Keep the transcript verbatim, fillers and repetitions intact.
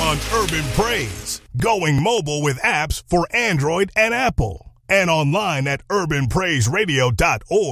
on Urban Praise, going mobile with apps for Android and Apple, and online at urban praise radio dot org.